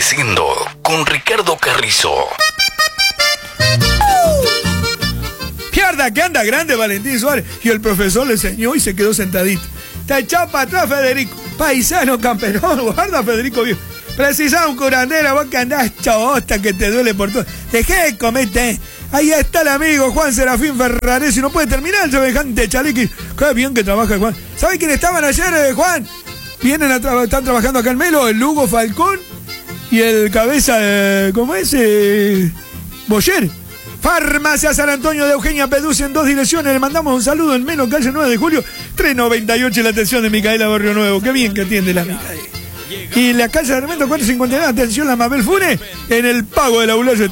Agradeciendo con Ricardo Carrizo. Mierda, que anda grande Valentín Suárez. Y el profesor le enseñó y se quedó sentadito. Te echó para atrás, Federico. Paisano campeón, guarda, Federico viejo. Precisás un curandero, vos que andás chabosta que te duele por todo. Dejé de comerte. Ahí está el amigo Juan Serafín Ferraresi. No puede terminar el semejante chalequi. Qué bien que trabaja Juan. ¿Sabés quiénes estaban ayer, Juan? Están trabajando acá en Melo, el Lugo Falcón y el cabeza, ¿cómo es? Boyer. Farmacia San Antonio de Eugenia Peduzzi en 2 direcciones. Le mandamos un saludo en Melo, calle 9 de julio, 398, y la atención de Micaela Barrio Nuevo. Qué bien que atiende la Micaela. Y la calle de Armento 459, atención la Mabel Fune, en el pago del Aulayo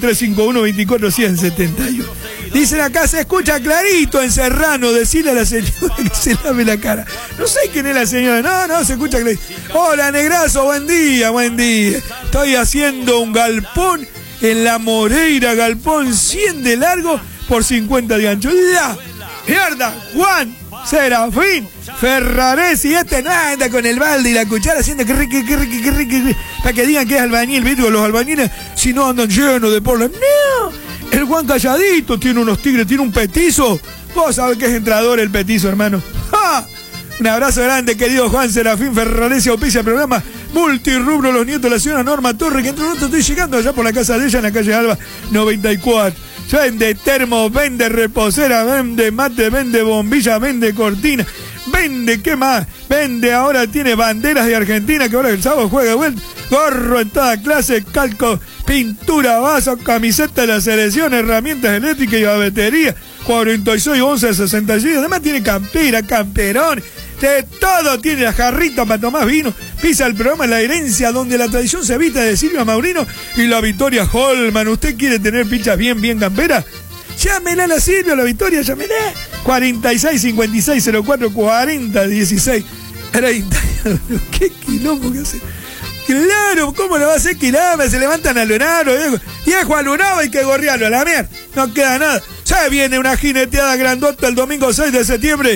351-24-171. Dicen acá, se escucha clarito en Serrano, decirle a la señora que se lave la cara. No sé quién es la señora, no, se escucha clarito. Hola, Negrazo, buen día. Estoy haciendo un galpón en la Moreira, galpón 100 de largo por 50 de ancho. ¡La mierda! Juan Serafín Ferraresi, no anda con el balde y la cuchara haciendo que rique, para que digan que es albañil, ¿viste? Los albañiles, si no, andan llenos de polvo. ¡No! El Juan calladito, tiene unos tigres, tiene un petizo. Vos sabés que es entrador el petizo, hermano. ¡Ja! Un abrazo grande, querido Juan Serafín Ferraresi, auspicia el programa Multirrubro Los Nietos de la señora Norma Torre, que entre nosotros estoy llegando allá por la casa de ella en la calle Alba 94. Vende termo, vende reposera, vende mate, vende bombilla, vende cortina, vende, ¿qué más? Vende, ahora tiene banderas de Argentina, que ahora el sábado juega vuelta, gorro en toda clase, calco, pintura, vaso, camiseta de la selección, herramientas eléctricas y batería, 46 11 66, además tiene campera, camperón, de todo, tiene la jarrita para tomar vino. Pisa el programa La Herencia, donde la tradición se habita, de Silvia Maurino y la Victoria Holman. ¿Usted quiere tener pichas bien campera? Llámela a la Silvia, a la Victoria, llámela. 46 56 04 40 16 30. ¿Qué quilombo que hace? Claro, ¿cómo lo va a hacer quilombo? Se levantan a Lunaro, viejo a Lunaro, hay que gorrearlo a la mierda. No queda nada. Ya viene una jineteada grandota el domingo 6 de septiembre.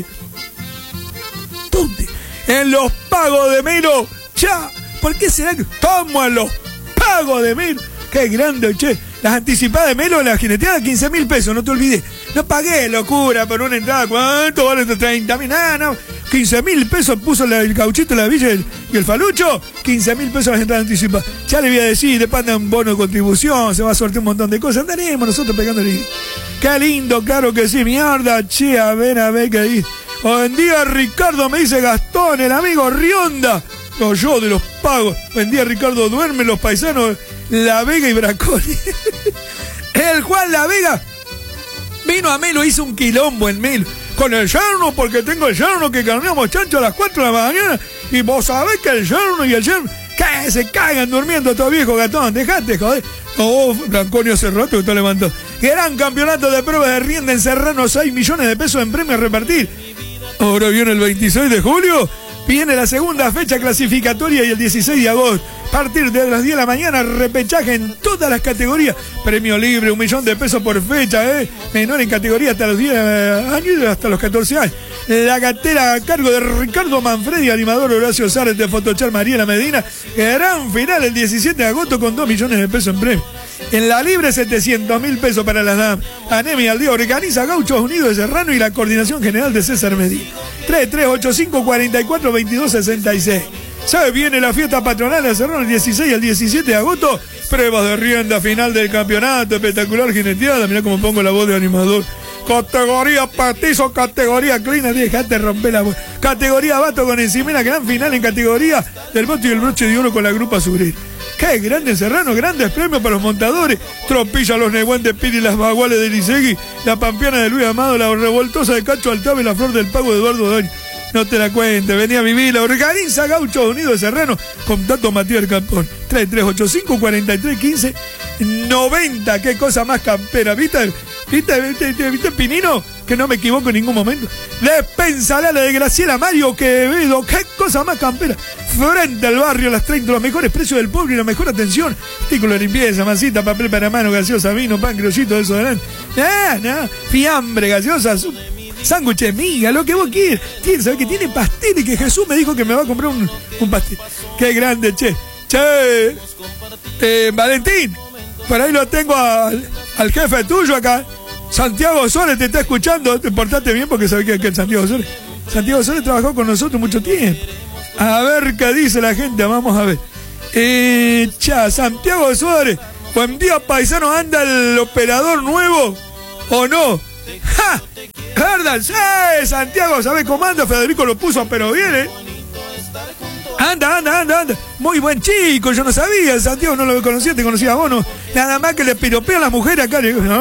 ¿Dónde? En los pagos de Melo. Ya. ¿Por qué será que estamos en los pagos de Melo? Qué grande, che. Las anticipadas de Melo, la jineteada, 15.000 pesos, no te olvides. No pagué, locura, por una entrada. ¿Cuánto vale? 30.000. No. 15.000 pesos puso el Gauchito, la Villa y el Falucho. 15.000 pesos las entradas anticipadas. Ya le voy a decir, después anda un bono de contribución, se va a sortear un montón de cosas. Andaremos nosotros pegándole. Qué lindo, claro que sí, mierda, che, a ver qué dice. Buen día, Ricardo, me dice Gastón, el amigo Rionda. No, yo de los pagos. Buen día, Ricardo, duermen los paisanos La Vega y Braconi. El Juan La Vega vino a Melo, hizo un quilombo en Melo. Con el yerno, porque tengo el yerno que carneamos chancho a las 4 de la mañana. Y vos sabés que el yerno y el yerno que se cagan durmiendo todo viejo Gatón. Dejate, joder. Oh, Branconi hace rato que está levantado. Gran campeonato de pruebas de rienda en Serrano, 6 millones de pesos en premios a repartir. Ahora viene el 26 de julio, viene la segunda fecha clasificatoria y el 16 de agosto. A partir de las 10 de la mañana, repechaje en todas las categorías. Premio libre, 1 millón de pesos por fecha, menor en categoría hasta los 10 años y hasta los 14 años. La gatera a cargo de Ricardo Manfredi, animador Horacio Sárez de Fotochar Mariela Medina. Gran final el 17 de agosto con 2 millones de pesos en premio. En la libre, 700.000 pesos para las damas. Anemia al día organiza Gauchos Unidos de Serrano y la coordinación general de César Medina. 3385 44 22 66. ¿Sabe? Viene la fiesta patronal de Serrano el 16 al 17 de agosto. Pruebas de rienda final del campeonato. Espectacular jineteada. Mirá cómo pongo la voz de animador. Categoría patizo, categoría clina. Dejate romper la voz. Categoría vato con encimera. Gran final en categoría del bote y el broche de oro con la grupa Subril. ¡Qué grande Serrano! Grandes premios para los montadores. Tropilla los Neguentes Piri, las Baguales de Lisegui, la Pampeana de Luis Amado, la Revoltosa de Cacho Altave y la Flor del Pago de Eduardo Daño. No te la cuente, venía a vivir. La organiza Gauchos Unidos de Serrano. Contacto Matías del Campón. 3385 43 15 90. Qué cosa más campera. ¿Viste Pinino? Que no me equivoco en ningún momento. Despensala la de Graciela Mario Quevedo. Qué cosa más campera. Frente al barrio, las 30, los mejores precios del pueblo y la mejor atención. Artículo de limpieza, masita, papel para mano, gaseosa, vino, pan, criollito, desodorante. Fiambre, gaseosa, sándwiches, miga, lo que vos quieras. ¿Sabés que tiene pasteles? Que Jesús me dijo que me va a comprar un pastel. Qué grande, che. Valentín, por ahí lo tengo al jefe tuyo acá. Santiago Soles te está escuchando. Te portate bien porque sabés que es Santiago Soles. Santiago Soles trabajó con nosotros mucho tiempo. A ver qué dice la gente, vamos a ver. Santiago Suárez. Buen día, paisano. ¿Anda el operador nuevo o no? ¡Ja! ¿Verdad? Sí, Santiago, ¿sabe cómo anda? Federico lo puso, pero viene. Anda. Muy buen chico, yo no sabía. Santiago no lo conocía, te conocía a vos, no. Nada más que le piropean a la mujer acá.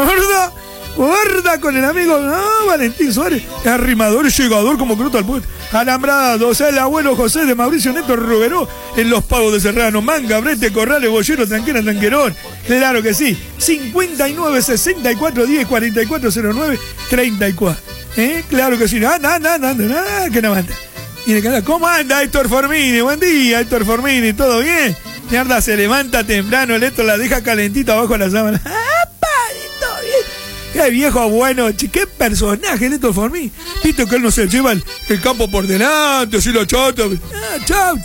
Guarda con el amigo, no, Valentín Suárez, arrimador y llegador como Croto al puente. Alambrados, el abuelo José de Mauricio Neto Ruberó, en los Pagos de Serrano, Manga, Brete, Corrales, Bollero, Tranquera, Tranquerón. Claro que sí, 59 64 10 44 09 34. Claro que sí, anda, que no anda. ¿Cómo anda Héctor Formini? Buen día, Héctor Formini, ¿todo bien? Mierda, se levanta temprano, el Héctor la deja calentita abajo de la sábana. ¡Todo bien! ¡Qué viejo bueno! ¡Qué personaje, Héctor Formini! Viste que él no se lleva el campo por delante, así los chotos. Chau.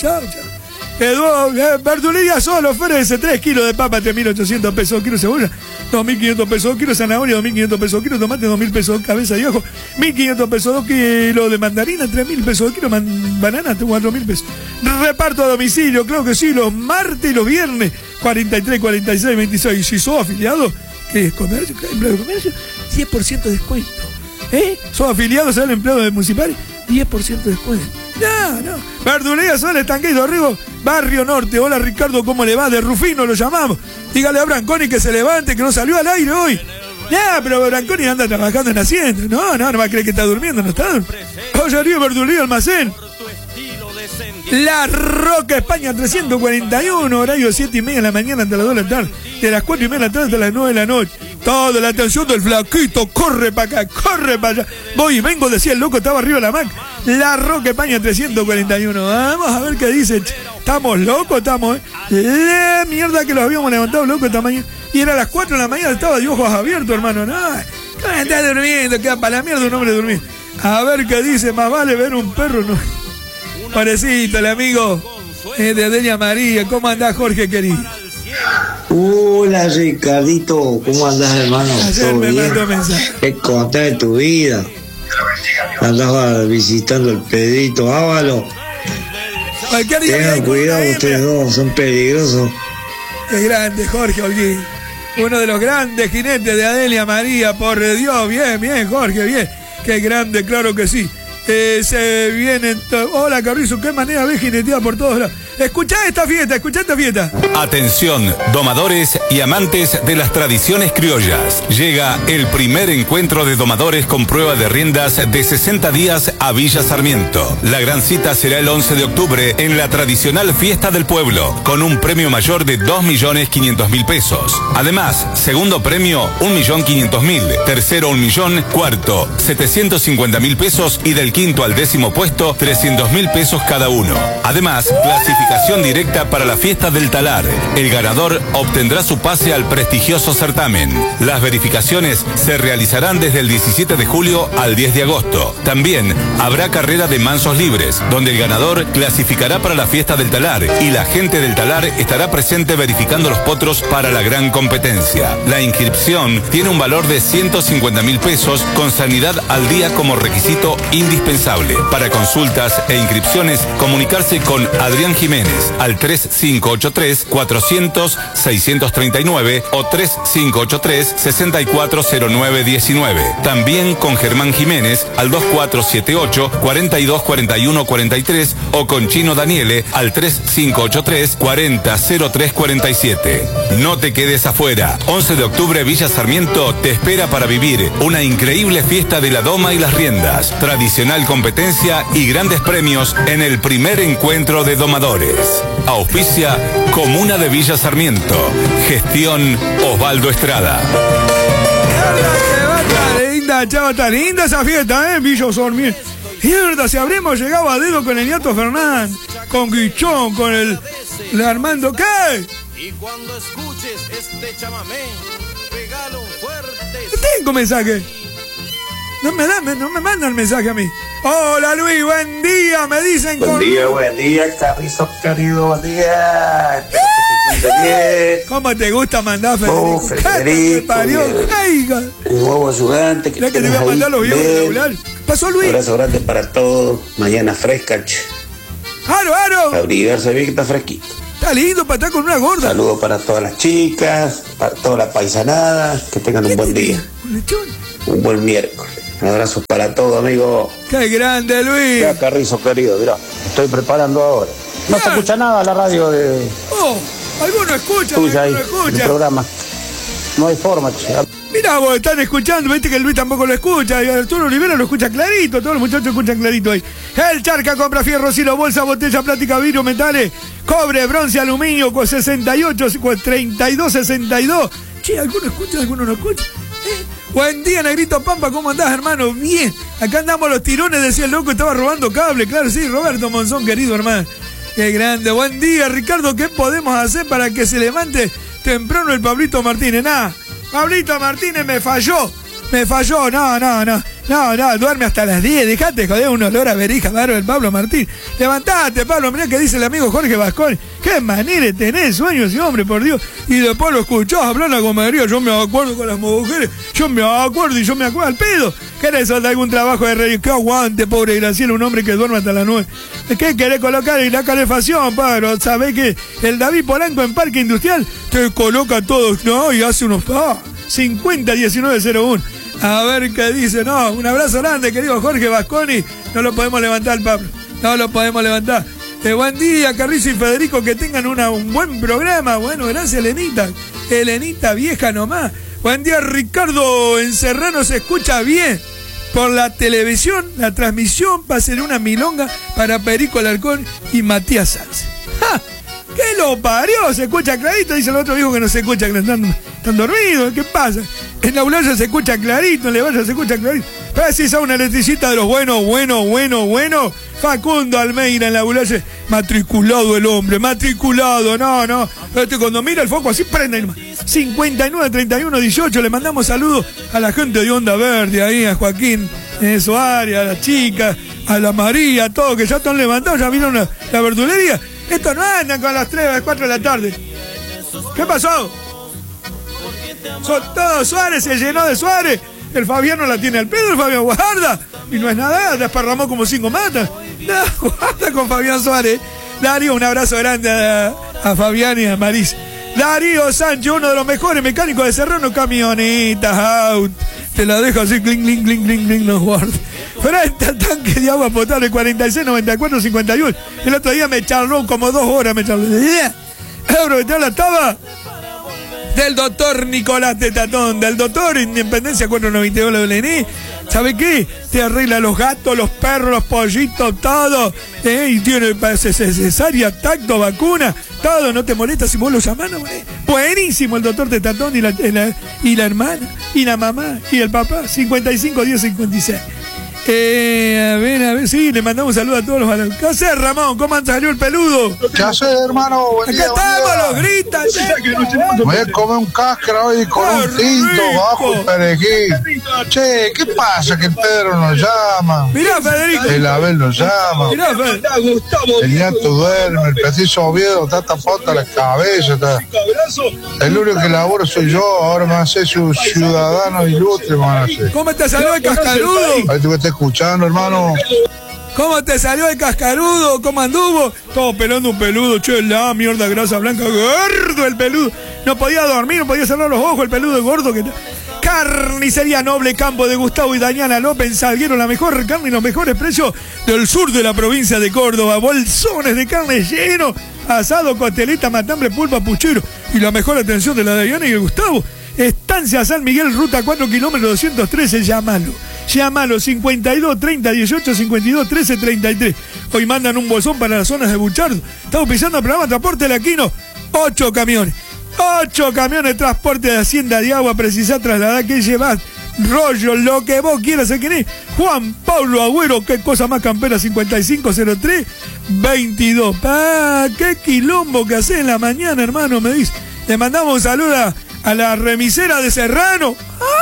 Verdulería solo ofrece 3 kilos de papa, 3.800 pesos kilo, cebolla 2.500 pesos kilo, zanahoria 2.500 pesos kilo, tomate 2.000 pesos, cabeza de ajo 1.500 pesos, 2 kilos de mandarina, 3.000 pesos kilo, banana 4.000 pesos. Reparto a domicilio, creo que sí, los martes y los viernes 43, 46, 26. Si sos afiliado, ¿qué es comercio? ¿Qué es empleado de comercio? 10% de descuento. ¿Sos afiliado, ¿sabes el empleado de municipal? 10% de descuento. No. Verdulería Soles, Tanguito Arriba, Barrio Norte. Hola Ricardo, ¿cómo le va? De Rufino lo llamamos. Dígale a Branconi que se levante, que no salió al aire hoy. Pero Branconi anda trabajando en Hacienda. No va a creer que está durmiendo, no está durmiendo. Joyería, verdulería, almacén. La Roca España 341, horario 7:30 de la mañana hasta las 2 de la tarde, de las 4:30 de la tarde hasta las 9 de la noche. Toda la atención del flaquito, corre para acá, corre para allá. Voy y vengo, decía el loco, estaba arriba de la Mac. La Roca España 341. Vamos a ver qué dice. Estamos locos, estamos. La mierda que los habíamos levantado locos esta mañana. Y era a las 4 de la mañana, estaba de ojos abiertos, hermano. No, está durmiendo, queda para la mierda un hombre durmiendo. A ver qué dice, más vale ver un perro, no. Parecito, el amigo de Adelia María. ¿Cómo andás, Jorge, querido? Hola, Ricardito. ¿Cómo andás, hermano? Ayer me mandó mensaje. ¿Qué contás de tu vida? Andaba visitando el Pedrito Ávalo. Tengan cuidado, ustedes dos, son peligrosos. Qué grande, Jorge Holguín. Uno de los grandes jinetes de Adelia María, por Dios. Bien, Jorge, bien. Qué grande, claro que sí. Se vienen. Hola, Carrizo, qué manera de jinetear por todos lados. Escuchá esta fiesta. Atención, domadores y amantes de las tradiciones criollas. Llega el primer encuentro de domadores con prueba de riendas de 60 días a Villa Sarmiento. La gran cita será el 11 de octubre en la tradicional fiesta del pueblo, con un premio mayor de 2.500.000 pesos. Además, segundo premio, 1.500.000. Tercero, 1.000.000. Cuarto, 750.000 pesos. Y del quinto al 10º puesto, 300.000 pesos cada uno. Además, clasificación directa para la fiesta del talar. El ganador obtendrá su pase al prestigioso certamen. Las verificaciones se realizarán desde el 17 de julio al 10 de agosto. También habrá carrera de mansos libres, donde el ganador clasificará para la fiesta del talar y la gente del talar estará presente verificando los potros para la gran competencia. La inscripción tiene un valor de 150.000 pesos con sanidad al día como requisito indispensable. Para consultas e inscripciones, comunicarse con Adrián Jiménez al 3583-400-639 o 3583-640919. También con Germán Jiménez al 2478-424143 o con Chino Daniele al 3583-400347. No te quedes afuera. 11 de octubre Villa Sarmiento te espera para vivir una increíble fiesta de la doma y las riendas, tradicional competencia y grandes premios en el primer encuentro de domadores. Auspicia Comuna de Villa Sarmiento. Gestión Osvaldo Estrada. Está linda esa fiesta, Villa Sarmiento. Mierda, si habremos llegado a dedo con el Ñato Fernández, con Guichón, con el Armando, ¿qué? Y cuando escuches este chamamé, pegale un fuerte. Tengo mensaje. No me mandan mensaje a mí. Hola Luis, buen día, me dicen Buen día, Carrizo querido, buen día. Espero que te cuide bien, ¿Cómo te gusta mandar, Federico? Federico, el nuevo ayudante que te voy a mandar los videos de regular. ¿Pasó, Luis? Un abrazo grande para todos. Mañana fresca, che. ¡Aro! Abrigarse bien que está fresquito. Está lindo para estar con una gorda. Saludos para todas las chicas, para toda la paisanada. Que tengan un buen día. Un buen miércoles. Un abrazo para todos, amigo. ¡Qué grande, Luis! Ya, Carrizo, querido, mirá. Estoy preparando ahora. No se escucha nada la radio de... alguno escucha, tuya alguno ahí, escucha. El programa. No hay forma, che. Mirá, vos están escuchando, viste que el Luis tampoco lo escucha, y Arturo Olivera lo escucha clarito, todos los muchachos escuchan clarito ahí. El Charca compra fierro, silo, bolsa, botella, plástica, vidrio, metales, cobre, bronce, aluminio, con 68, 32, 62. Che, ¿alguno escucha, alguno no escucha? Buen día, Negrito Pampa, ¿cómo andás, hermano? Bien, acá andamos los tirones, decía el loco, estaba robando cable, claro, sí, Roberto Monzón, querido hermano. Qué grande, buen día, Ricardo, ¿qué podemos hacer para que se levante temprano el Pablito Martínez? Nada. Pablito Martínez me falló, no, duerme hasta las 10, dejate joder, un olor a verija, bárbaro el Pablo Martín. Levantate, Pablo, mirá que dice el amigo Jorge Vasconi, qué manera de tener sueños, hombre, por Dios. Y después lo escuchás hablar en la comedia, yo me acuerdo con las mujeres, yo me acuerdo al pedo. ¿Querés soltar algún trabajo de rey? Que aguante, pobre Graciela, un hombre que duerme hasta las 9. ¿Qué querés colocar en la calefacción, Pablo? ¿Sabés que el David Polanco en Parque Industrial te coloca todo, no? Y hace unos 50-19-01. A ver qué dice. No, un abrazo grande, querido Jorge Vasconi. No lo podemos levantar, Pablo. No lo podemos levantar. Buen día, Carrizo y Federico, que tengan un buen programa. Bueno, gracias, Elenita. Elenita, vieja nomás. Buen día, Ricardo. En Serrano se escucha bien. Por la televisión, la transmisión va a ser una milonga para Perico Alarcón y Matías Sanz. ¡Ja! ¿Qué lo parió? Se escucha clarito, dice el otro viejo que no se escucha, que están dormidos. ¿Qué pasa? En la Ulaya se escucha clarito, en la Valla se escucha clarito. Precisa una electricista de los buenos. Facundo Almeida en la Ulaya. Matriculado el hombre, matriculado, no. Cuando mira el foco así prende. 59-31-18, le mandamos saludos a la gente de Onda Verde, ahí a Joaquín Suárez, a la chica, a la María, a todos que ya están levantados, ya vieron la verdulería. Estos no andan con las 3 o las 4 de la tarde. ¿Qué pasó? Son todos Suárez, se llenó de Suárez. El Fabiano la tiene al pedo, el Fabián guarda. Y no es nada, desparramó como 5 matas. No, guarda con Fabián Suárez. Darío, un abrazo grande a Fabián y a Maris. Darío Sánchez, uno de los mejores mecánicos de Serrano, camionetas, out. Te la dejo así, cling, no guarda. Frente al tanque de agua potable 46-94-51. El otro día me charló como 2 horas, me charló. Aprovechar la taba del doctor Nicolás Tetatón, del doctor Independencia 492 WNI. ¿Sabe qué? Te arregla los gatos, los perros, los pollitos, todo. Y tiene cesárea, tacto, vacuna, todo. No te molesta si vos lo llamás, ¿no? Buenísimo el doctor Tetatón y la hermana, y la mamá, y el papá. 55-10-56. A ver, sí, le mandamos un saludo a todos los valores. ¿Qué haces, Ramón? ¿Cómo salió el peludo? ¿Qué haces, hermano? Acá estamos, los gritan. Voy a comer un cáscara hoy con un tinto bajo el perejil. Che, ¿qué pasa que el Pedro nos llama? Mirá, Federico. El Abel nos llama. Mirá, Federico. El Ñato duerme, el preciso Oviedo está tapando la cabeza. El único que laboro soy yo, ahora me hace su ciudadano ilustre, me van a hacer. ¿Cómo te salió el cascarudo? Ahí tú que estás escuchando, hermano. ¿Cómo te salió el cascarudo? ¿Cómo anduvo? Todo pelando un peludo, che, la mierda, grasa blanca, gordo el peludo. No podía dormir, no podía cerrar los ojos, el peludo gordo que... Carnicería Noble Campo de Gustavo y Daniela López en Salguero, la mejor carne y los mejores precios del sur de la provincia de Córdoba. Bolsones de carne lleno, asado, costeleta, matambre, pulpa, puchero y la mejor atención de la Dayana y el Gustavo. Estancia San Miguel, ruta 4 kilómetros 213, llámalo 52 30 18 52 13 33. Hoy mandan un bolsón para las zonas de Buchardo. Estamos pisando el programa Transporte Laquino. 8 camiones de transporte de Hacienda de Agua. Precisá trasladar, que llevas rollo, lo que vos quieras. ¿Quién es? Juan Pablo Agüero, qué cosa más campera. 5503 22. Qué quilombo que hace en la mañana, hermano, me dice. Le mandamos un saludo a la remisera de Serrano.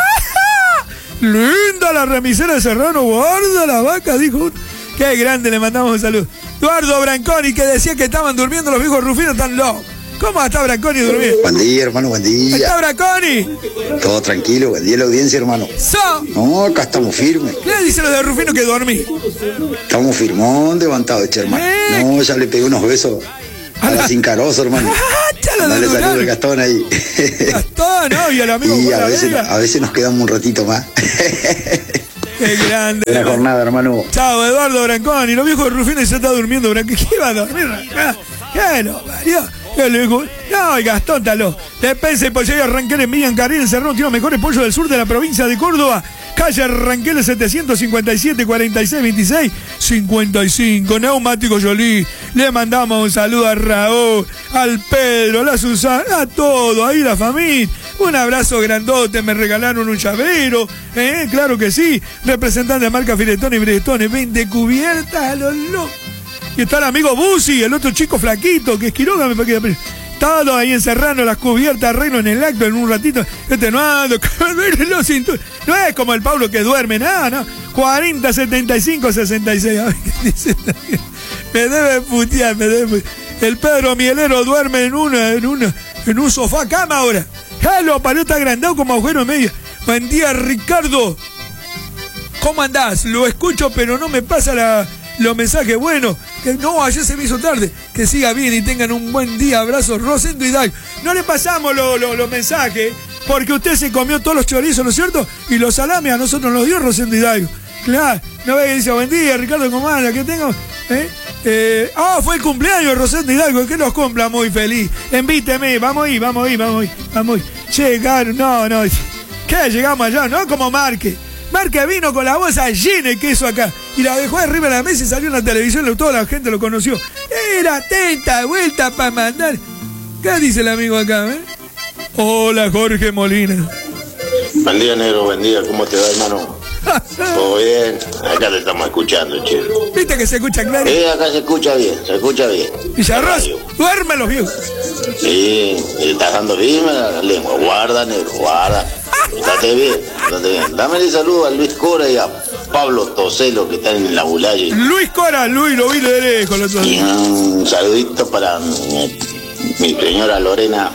Linda la remisera de Serrano, guarda la vaca, dijo. Qué grande, le mandamos un saludo. Eduardo Branconi, que decía que estaban durmiendo los viejos rufinos, tan locos. ¿Cómo está Branconi durmiendo? Buen día, hermano, buen día. ¿Está Branconi? Todo tranquilo, buen día la audiencia, hermano. No, acá estamos firmes. ¿Qué dice lo de Rufino que dormí? Estamos firmón, levantados, hermano. No, ya le pegué unos besos a la Cincarosa, hermano. Dale saludo al Gastón ahí. Gastón, ¿no? Y al amigo. Y a veces nos quedamos un ratito más. Qué grande. Buena jornada, hermano. Chao, Eduardo Branconi. Los viejos de Rufino ya está durmiendo. ¿Qué iba a dormir acá? ¿Qué no, Mario? No, y Gastón taló. Despensa y pollería Ranquel en Villa Carril, Cerrón, tiene los mejores pollos del sur de la provincia de Córdoba. Calle Ranquel 757 46 26 55. Neumático Yolí. Le mandamos un saludo a Raúl, al Pedro, a la Susana, a todo, ahí la familia. Un abrazo grandote, me regalaron un llavero, claro que sí. Representante de marca Filetón y Bretones, 20 cubiertas a los locos. Y está el amigo Busi, el otro chico flaquito, que es Quiroga, me parece. Todo ahí encerrando las cubiertas, arreglo en el acto en un ratito. No es como el Pablo que duerme, nada, no. 40, 75, 66. Ay, ¿qué dice? Me debe putear. El Pedro Mielero duerme en un sofá cama ahora. Jalo, para está agrandado como agujero en medio. Buen día, Ricardo. ¿Cómo andás? Lo escucho, pero no me pasa los mensajes. Bueno, que no, ayer se me hizo tarde. Que siga bien y tengan un buen día. Abrazos, Rosendo Hidalgo. No le pasamos los mensajes, porque usted se comió todos los chorizos, ¿no es cierto? Y los salames a nosotros nos dio Rosendo Hidalgo. Claro, no ve que dice, buen día, Ricardo Comanda, ¿qué tengo? Fue el cumpleaños de Rosendo Hidalgo, que nos cumpla muy feliz. Invíteme, vamos a ir. Llegaron, no. ¿Qué? Llegamos allá, ¿no? Como Marque vino con la bolsa llena de queso acá y la dejó arriba de la mesa y salió en la televisión, toda la gente lo conoció. Era atenta, vuelta para mandar. ¿Qué dice el amigo acá? Hola, Jorge Molina. Buen día, negro, buen día. ¿Cómo te va, hermano? ¿Todo bien? Acá te estamos escuchando, che. ¿Viste que se escucha claro? Acá se escucha bien. Villarroz, duerme los viejos. Sí, estás dando bien la lengua. Guarda, negro, guarda. Estate bien. Dame el saludo a Luis Cora y a Pablo Toselo, que están en la Bulaye. Luis Cora, lo vi de lejos. Y un saludito para mi señora Lorena.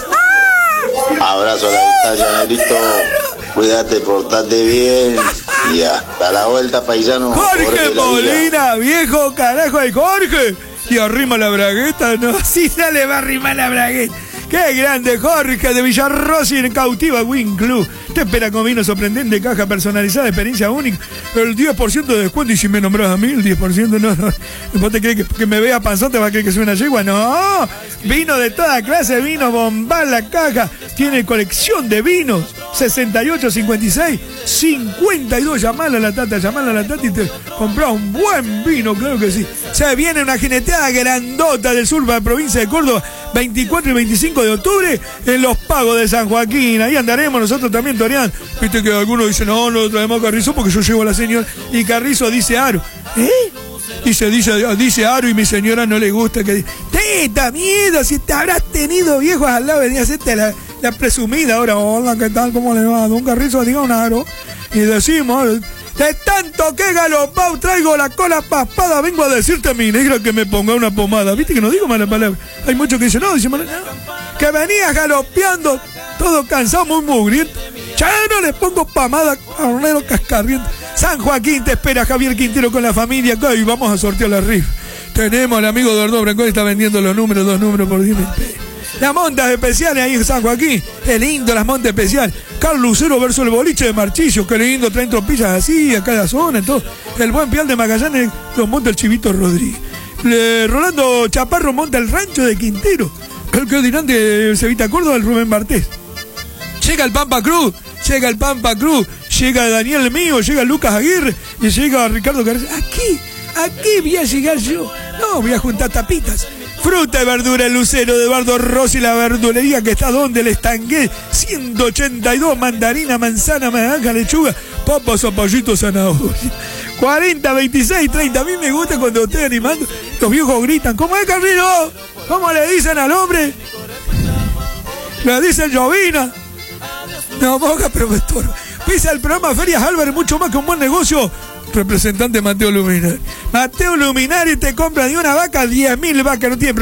Abrazo a la distancia, negrito. Cuídate, portate bien. Y hasta la vuelta, paisano. Jorge Molina, viejo carajo de Jorge. Y arrima la bragueta, no, así no le va a arrimar la bragueta. ¡Qué grande, Jorge de Villarroz y en Cautiva Wing Club! Te espera con vino sorprendente, caja personalizada, experiencia única. El 10% de descuento, y si me nombras a mí, el 10% no. ¿Vos te crees que me vea panzón, te va a creer que soy una yegua? ¡No! Vino de toda clase, vino bombar la caja. Tiene colección de vinos. 68, 56, 52. Llamala a la tata y te compras un buen vino, claro que sí. Se viene una jineteada grandota del sur de la provincia de Córdoba, 24 y 25 de octubre, en los Pagos de San Joaquín. Ahí andaremos nosotros también toreando. Viste que algunos dicen, no traemos a Carrizo porque yo llevo a la señora. Y Carrizo dice Aro. Dice Aro y mi señora no le gusta que diga. Teta, miedo, si te habrás tenido viejos al lado, venía a hacerte la presumida ahora. Hola, ¿qué tal? ¿Cómo le va? Don Carrizo, diga un Aro. Y decimos, de tanto que galopao traigo la cola paspada, vengo a decirte a mi negra que me ponga una pomada. Viste que no digo mala palabra. Hay muchos que dicen, no, que venías galopeando, todo cansado, muy mugriento. Ya no le pongo pomada, carnero cascarriento. San Joaquín te espera Javier Quintero con la familia acá y vamos a sortear la rifa. Tenemos al amigo Eduardo Brancón, está vendiendo los números, 2 números por 10 mil pesos. Las montas especiales ahí en San Joaquín. Qué lindo las montas especiales. Carlos Lucero versus el boliche de Marchillo. Qué lindo, traen tropillas así a cada zona. Todo. El buen Pial de Magallanes los monta el Chivito Rodríguez. Rolando Chaparro monta el rancho de Quintero. El que dirán de Cevita Córdoba, el Rubén Bartés. Llega el Pampa Cruz. Llega Daniel Mío, llega Lucas Aguirre y llega Ricardo García. Aquí voy a llegar yo. No, voy a juntar tapitas. Fruta y verdura, el Lucero de Eduardo Rossi, la verdulería que está donde el estanque, 182, mandarina, manzana, naranja, lechuga, papas, zapallitos, zanahoria. 40, 26, 30. A mí me gusta cuando estoy animando, los viejos gritan, ¿cómo es, Carrino? ¿Cómo le dicen al hombre? Le dicen llovina. No, boca, pero me estorba. Pisa el programa Ferias Álvarez, mucho más que un buen negocio. Representante Mateo Luminari. Mateo Luminari te compra de una vaca 10.000 vacas, no tiene problema.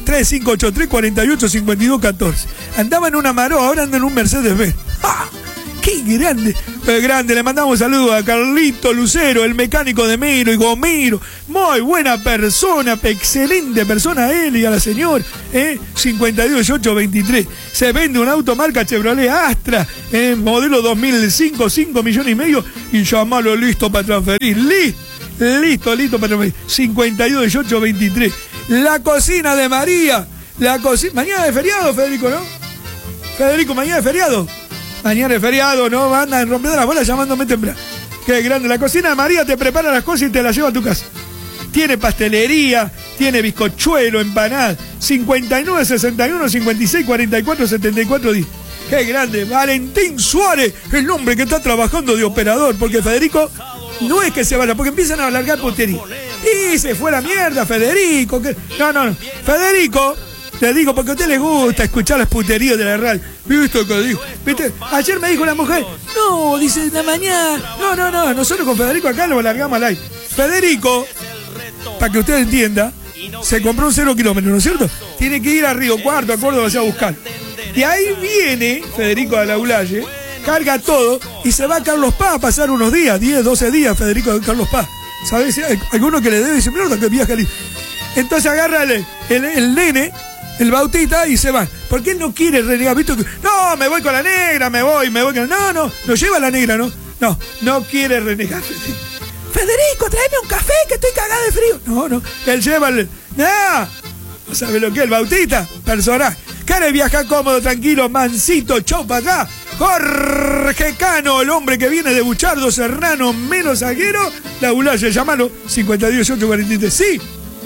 3583-485214. Andaba en una Amaró, ahora anda en un Mercedes-Benz. ¡Ah! ¡Qué grande! Grande, le mandamos saludos a Carlito Lucero, el mecánico de Miro y Gomiro. Muy buena persona, excelente persona él y a la señora. 52.823. Se vende un auto marca Chevrolet Astra, modelo 2005, 5,5 millones, y llamalo listo para transferir. Listo para transferir. 52.823. La cocina de María. Mañana es feriado, Federico, ¿no? Federico, mañana es feriado. Mañana es feriado, ¿no? Andan rompiendo las bolas llamándome temprano. Qué grande. La cocina de María te prepara las cosas y te las lleva a tu casa. Tiene pastelería, tiene bizcochuelo, empanada. 59 61 56 44 74 10. Qué grande. Valentín Suárez, el hombre que está trabajando de operador. Porque Federico no es que se vaya, porque empiezan a alargar putería. Y se fue la mierda, Federico. No. Federico. Te digo, porque a usted le gusta escuchar las puterías de la radio. ¿Viste que dijo? ¿Viste? Ayer me dijo la mujer, no, dice, de mañana. No, nosotros con Federico acá lo alargamos al aire. Federico, para que usted entienda, se compró un 0 kilómetros, ¿no es cierto? Tiene que ir a Río Cuarto, a Córdoba, a buscar. Y ahí viene Federico de la Ulaye, carga todo y se va a Carlos Paz a pasar unos días, 10, 12 días, Federico de Carlos Paz. ¿Sabes? Hay alguno que le debe y dice, mierda, que viaja libre. Entonces agarra el nene, el Bautista, y se van. Porque él no quiere renegar, ¿viste? No, me voy con la negra, me voy con... No, lleva la negra, ¿no? No quiere renegar. Federico, tráeme un café que estoy cagada de frío. No, él lleva el... No sabe lo que es el Bautista, personaje. Quiere viajar cómodo, tranquilo, mansito, chau para acá. Jorge Cano, el hombre que viene de Buchardo, Serrano, menos zaguero. La Ulaye, llamalo, 52.843. Sí.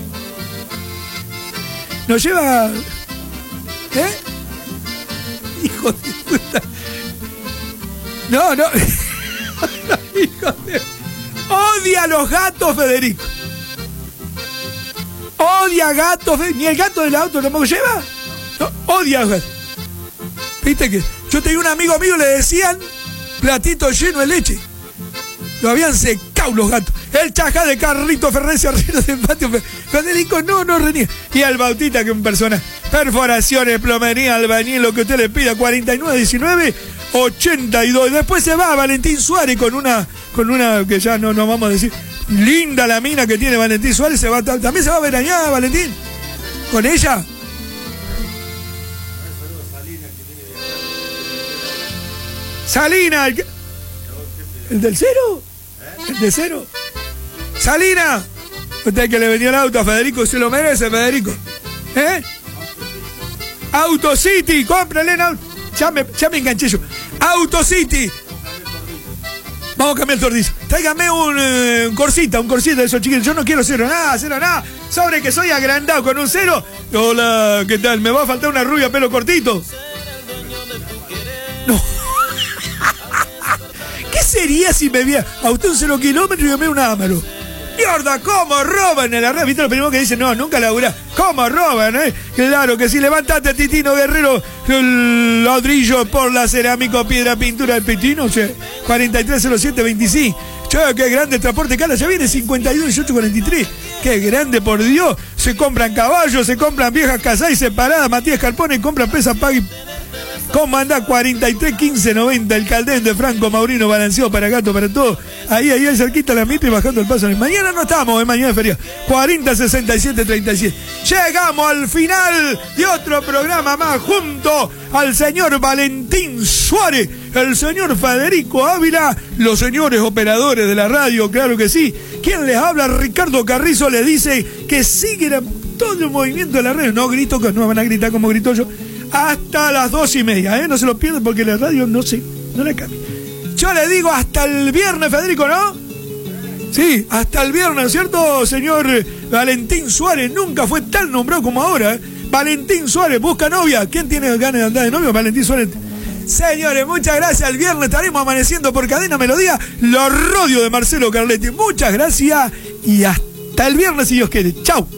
Nos lleva... Hijo de puta. No. Hijo de... Odia a los gatos, Federico. Odia gatos, ni el gato del auto tampoco lleva. No, odia a los gatos. Viste que yo tenía un amigo mío, le decían platito lleno de leche. Lo habían secado los gatos. El chajá de Carlito Ferrencia arriba del patio. Federico no reniega. Y al Bautista, que es un personaje. Perforaciones, plomería, albañil, lo que usted le pida. 4919-82. Después se va Valentín Suárez con una que ya no vamos a decir. Linda la mina que tiene Valentín Suárez. También se va a veranear, Valentín. Con ella. Salina. ¿El del cero? ¿El de cero? Salina. Usted que le vendió el auto a Federico, se lo merece, Federico. Autocity, cómprale el auto. Ya me enganché yo. Autocity. Vamos a cambiar el tordizo. Tráigame un corsita de esos chiquitos. Yo no quiero cero nada. Sobre que soy agrandado con un cero. Hola, ¿qué tal? ¿Me va a faltar una rubia pelo cortito? No. ¿Qué sería si me viera a usted un 0 kilómetros y yo me una Amaro? Mierda, ¿cómo roban en la red? ¿Viste lo primero que dicen? No, nunca laburá. ¿Cómo roban, Claro que si levantaste, Titino Guerrero, el ladrillo por la cerámica, piedra, pintura del Pitino, 430725. Che, qué grande transporte cala, ya viene 51.843. Qué grande, por Dios. Se compran caballos, se compran viejas casadas y separadas. Matías Carpone compra pesa, paga y... ¿Cómo anda? 431590, el Caldén de Franco Maurino, balanceado para gato, para todo. Ahí cerquita la Mitre y bajando el paso. Mañana no estamos, mañana es feriado. 406737. Llegamos al final de otro programa más junto al señor Valentín Suárez, el señor Federico Ávila, los señores operadores de la radio, claro que sí. Quien les habla, Ricardo Carrizo, les dice que siguen todo el movimiento de la radio. No grito, que no van a gritar como grito yo. Hasta las 2:30, no se lo pierdan porque la radio no la cambia. Yo le digo hasta el viernes, Federico, ¿no? Sí, hasta el viernes, ¿cierto, señor Valentín Suárez? Nunca fue tan nombrado como ahora, Valentín Suárez, busca novia. ¿Quién tiene ganas de andar de novio? Valentín Suárez. Señores, muchas gracias. El viernes estaremos amaneciendo por Cadena Melodía, la radio de Marcelo Carletti. Muchas gracias y hasta el viernes, si Dios quiere. Chau.